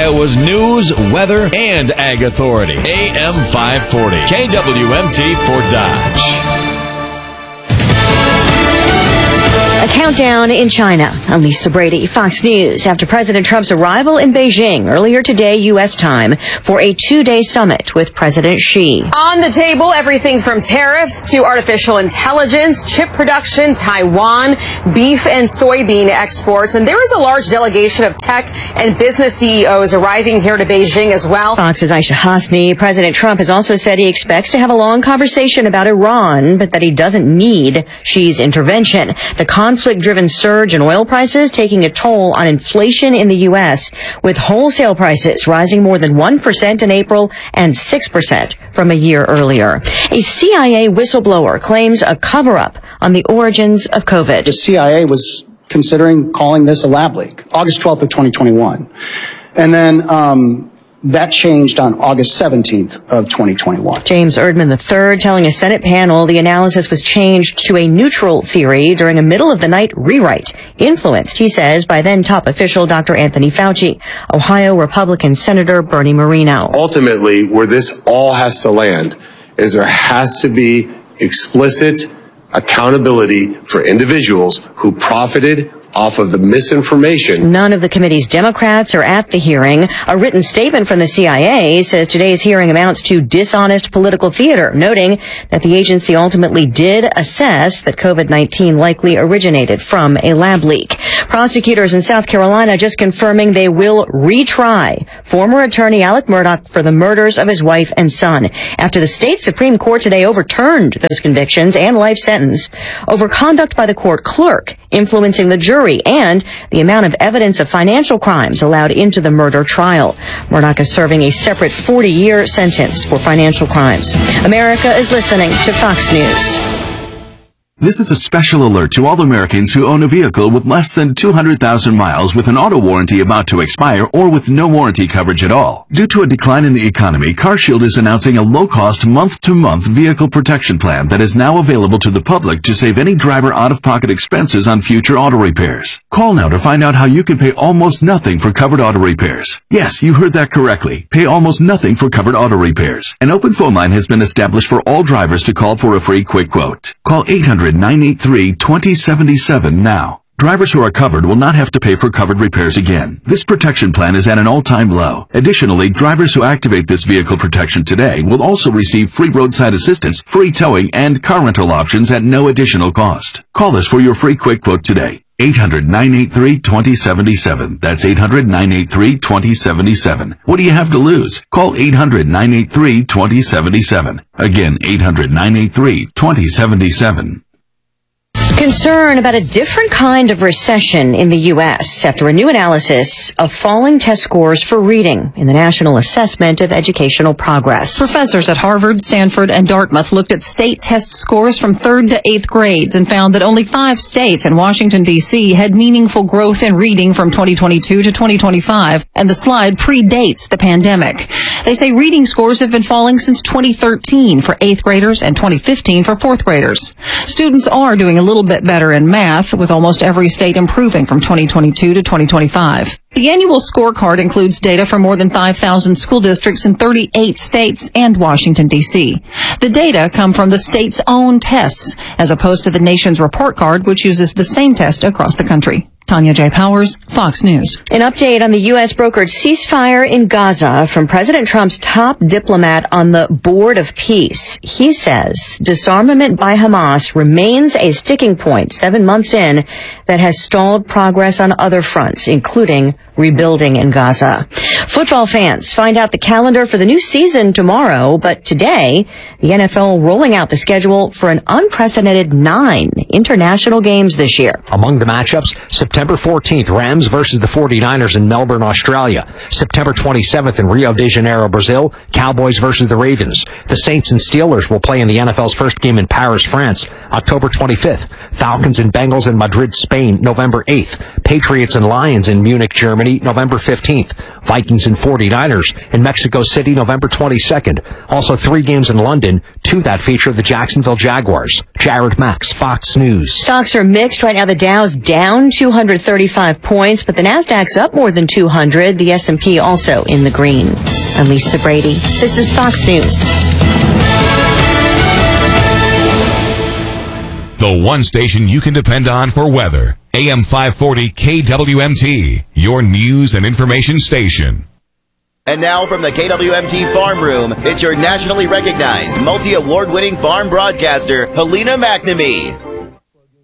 Iowa's news, weather, and ag authority. AM 540. KWMT for Dodge. A countdown in China. I'm Lisa Brady, Fox News. After President Trump's arrival in Beijing earlier today, U.S. time, for a 2-day summit with President Xi. On the table, everything from tariffs to artificial intelligence, chip production, Taiwan, beef and soybean exports. And there is a large delegation of tech and business CEOs arriving here to Beijing as well. Fox's Aisha Hasni. President Trump has also said he expects to have a long conversation about Iran, but that he doesn't need Xi's intervention. The conflict-driven surge in oil prices taking a toll on inflation in the U.S., with wholesale prices rising more than 1% in April and 6% from a year earlier. A CIA whistleblower claims a cover-up on the origins of COVID. The CIA was considering calling this a lab leak, August 12th of 2021. And then that changed on August 17th of 2021. James Erdman III telling a Senate panel the analysis was changed to a neutral theory during a middle-of-the-night rewrite, influenced, he says, by then top official Dr. Anthony Fauci, Ohio Republican Senator Bernie Moreno. Ultimately, where this all has to land is there has to be explicit accountability for individuals who profited off of the misinformation. None of the committee's Democrats are at the hearing. A written statement from the CIA says today's hearing amounts to dishonest political theater, noting that the agency ultimately did assess that COVID-19 likely originated from a lab leak. Prosecutors in South Carolina just confirming they will retry former attorney Alec Murdaugh for the murders of his wife and son after the state Supreme Court today overturned those convictions and life sentence over conduct by the court clerk influencing the jury and the amount of evidence of financial crimes allowed into the murder trial. Murdaugh is serving a separate 40-year sentence for financial crimes. America is listening to Fox News. This is a special alert to all Americans who own a vehicle with less than 200,000 miles with an auto warranty about to expire or with no warranty coverage at all. Due to a decline in the economy, CarShield is announcing a low-cost month-to-month vehicle protection plan that is now available to the public to save any driver out-of-pocket expenses on future auto repairs. Call now to find out how you can pay almost nothing for covered auto repairs. Yes, you heard that correctly. Pay almost nothing for covered auto repairs. An open phone line has been established for all drivers to call for a free quick quote. Call 800-983-2077 now. Drivers who are covered will not have to pay for covered repairs again. This protection plan is at an all-time low. Additionally, drivers who activate this vehicle protection today will also receive free roadside assistance, free towing, and car rental options at no additional cost. Call us for your free quick quote today. 800-983-2077. That's 800-983-2077. What do you have to lose? Call 800-983-2077. Again, 800-983-2077. Concern about a different kind of recession in the U.S. after a new analysis of falling test scores for reading in the National Assessment of Educational Progress. Professors at Harvard, Stanford, and Dartmouth looked at state test scores from 3rd to 8th grades and found that only 5 states and Washington, D.C. had meaningful growth in reading from 2022 to 2025, and the slide predates the pandemic. They say reading scores have been falling since 2013 for 8th graders and 2015 for 4th graders. Students are doing a little bit better in math, with almost every state improving from 2022 to 2025. The annual scorecard includes data for more than 5,000 school districts in 38 states and Washington, D.C. The data come from the state's own tests, as opposed to the nation's report card, which uses the same test across the country. Tanya J. Powers, Fox News. An update on the U.S. brokered ceasefire in Gaza from President Trump's top diplomat on the Board of Peace. He says disarmament by Hamas remains a sticking point 7 months in that has stalled progress on other fronts, including rebuilding in Gaza. Football fans find out the calendar for the new season tomorrow, but today, the NFL rolling out the schedule for an unprecedented 9 international games this year. Among the matchups, September 14th, Rams versus the 49ers in Melbourne, Australia. September 27th in Rio de Janeiro, Brazil, Cowboys versus the Ravens. The Saints and Steelers will play in the NFL's first game in Paris, France, October 25th. Falcons and Bengals in Madrid, Spain, November 8th. Patriots and Lions in Munich, Germany, November 15th. Vikings and 49ers in Mexico City, November 22nd. Also 3 games in London, 2 that feature the Jacksonville Jaguars. Jared Max, Fox News. Stocks are mixed right now. The Dow's down 200 235 points, but the Nasdaq's up more than 200. The S&P also in the green. I'm Lisa Brady. This is Fox News. The one station you can depend on for weather. AM 540 KWMT, your news and information station. And now from the KWMT Farm Room, it's your nationally recognized, multi-award-winning farm broadcaster, Helena McNamee.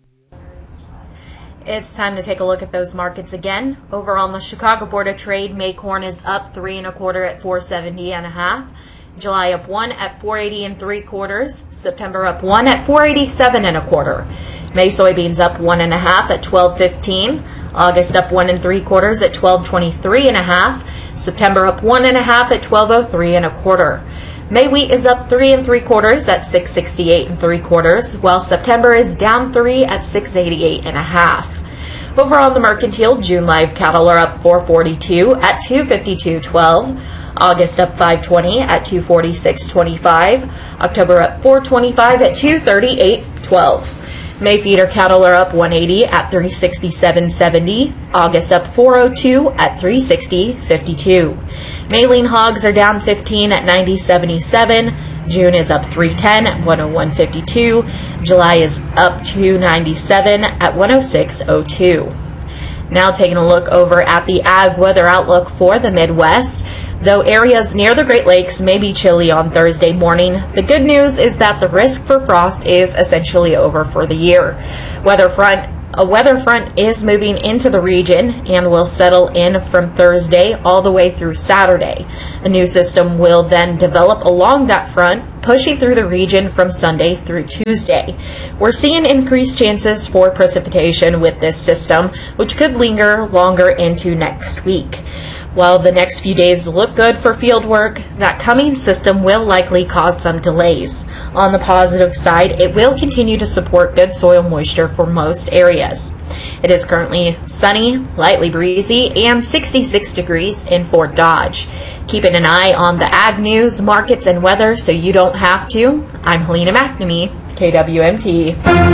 It's time to take a look at those markets again. Over on the Chicago Board of Trade, May corn is up 3 1/4 at 470.5. July up 1 at 480 3/4. September up 1 at 487 1/4. May soybeans up 1 1/2 at 12.15. August up 1 3/4 at 12.23 1/2. September up 1 1/2 at 12.03 1/4. May wheat is up 3 3/4 at 668 3/4, while September is down 3 at 688 1/2. Over on the mercantile, June live cattle are up 442 at 252.12. August up 520 at 246.25. October up 425 at 238.12. May feeder cattle are up 180 at 367.70. August up 402 at 360.52. May lean hogs are down 15 at 90.77. June is up 310 at 101.52. July is up 297 at 106.02. Now taking a look over at the ag weather outlook for the Midwest. Though areas near the Great Lakes may be chilly on Thursday morning, the good news is that the risk for frost is essentially over for the year. A weather front is moving into the region and will settle in from Thursday all the way through Saturday. A new system will then develop along that front, pushing through the region from Sunday through Tuesday. We're seeing increased chances for precipitation with this system, which could linger longer into next week. While the next few days look good for field work, that coming system will likely cause some delays. On the positive side, it will continue to support good soil moisture for most areas. It is currently sunny, lightly breezy, and 66 degrees in Fort Dodge. Keeping an eye on the ag news, markets, and weather so you don't have to. I'm Helena McNamee, KWMT.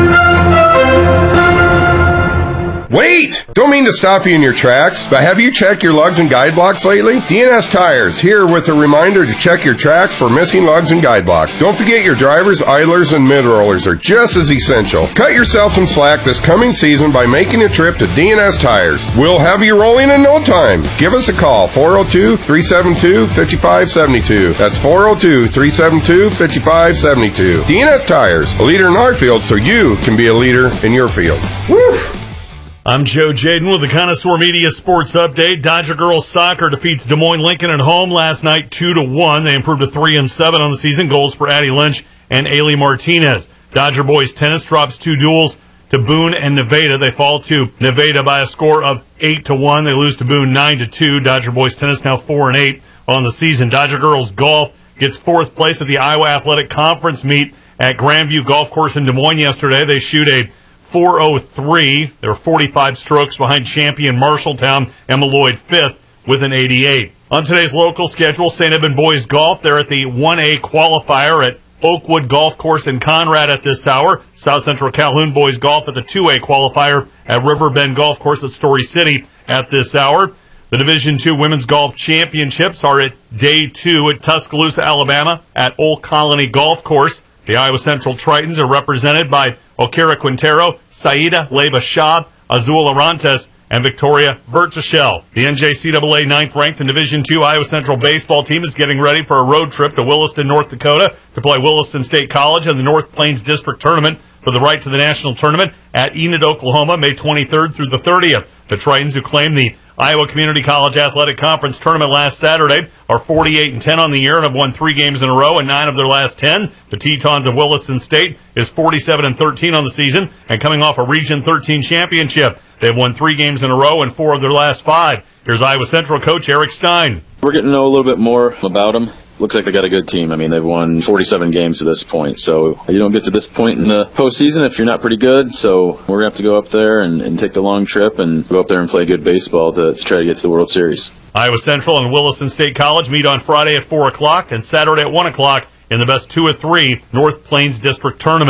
Wait! Don't mean to stop you in your tracks, but have you checked your lugs and guide blocks lately? DNS Tires here with a reminder to check your tracks for missing lugs and guide blocks. Don't forget your drivers, idlers, and mid-rollers are just as essential. Cut yourself some slack this coming season by making a trip to DNS Tires. We'll have you rolling in no time. Give us a call, 402-372-5572. That's 402-372-5572. DNS Tires, a leader in our field so you can be a leader in your field. Woof! I'm Joe Jaden with the Connoisseur Media Sports Update. Dodger girls soccer defeats Des Moines Lincoln at home last night 2-1. They improved to 3-7 on the season. Goals for Addie Lynch and Ailey Martinez. Dodger boys tennis drops 2 duels to Boone and Nevada. They fall to Nevada by a score of 8-1. They lose to Boone 9-2. Dodger boys tennis now 4-8 on the season. Dodger girls golf gets 4th place at the Iowa Athletic Conference meet at Grandview Golf Course in Des Moines yesterday. They shoot a 403. They were 45 strokes behind champion Marshalltown. Emma Lloyd 5th with an 88. On today's local schedule, St. Edmund boys golf. They're at the 1A qualifier at Oakwood Golf Course in Conrad at this hour. South Central Calhoun boys golf at the 2A qualifier at Riverbend Golf Course at Story City at this hour. The Division II Women's Golf Championships are at Day 2 at Tuscaloosa, Alabama at Old Colony Golf Course. The Iowa Central Tritons are represented by Okira Quintero, Saida Leba Shab, Azul Arantes, and Victoria Virtushel. The NJCAA 9th-ranked and Division II Iowa Central baseball team is getting ready for a road trip to Williston, North Dakota to play Williston State College in the North Plains District Tournament for the right to the national tournament at Enid, Oklahoma, May 23rd through the 30th. The Tritons, who claimed the Iowa Community College Athletic Conference tournament last Saturday, are 48-10 on the year and have won 3 games in a row in 9 of their last 10. The Tetons of Williston State is 47-13 on the season and coming off a Region 13 championship. They've won 3 games in a row in 4 of their last 5. Here's Iowa Central coach Eric Stein. We're getting to know a little bit more about them. Looks like they got a good team. I mean, they've won 47 games to this point. So you don't get to this point in the postseason if you're not pretty good. So we're going to have to go up there and take the long trip and go up there and play good baseball to try to get to the World Series. Iowa Central and Williston State College meet on Friday at 4 o'clock and Saturday at 1 o'clock in the best 2 of 3 North Plains District Tournament.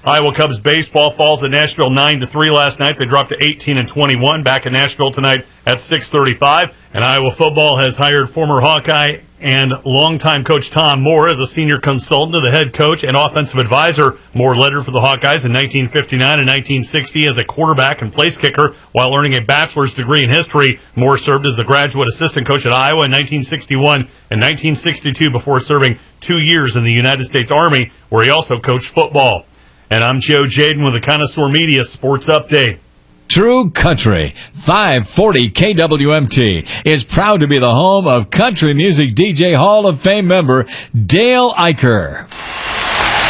Iowa Cubs baseball falls at Nashville 9-3 last night. They dropped to 18-21. Back in Nashville tonight at 6:35. And Iowa football has hired former Hawkeye and longtime coach Tom Moore as a senior consultant to the head coach and offensive advisor. Moore led for the Hawkeyes in 1959 and 1960 as a quarterback and place kicker while earning a bachelor's degree in history. Moore served as the graduate assistant coach at Iowa in 1961 and 1962 before serving 2 years in the United States Army, where he also coached football. And I'm Joe Jaden with the Connoisseur Media Sports Update. True Country 540 KWMT is proud to be the home of country music DJ Hall of Fame member Dale Eicher.